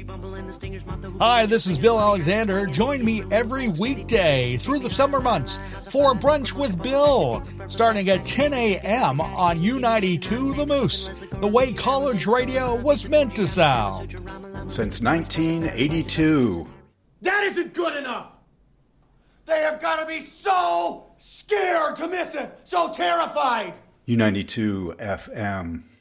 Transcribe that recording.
Hi, this is Bill Alexander. Join me every weekday through the summer months for Brunch with Bill, starting at 10 a.m. on U92 The Moose, the way college radio was meant to sound. Since 1982. That isn't good enough! They have got to be so scared to miss it, so terrified! U92 FM.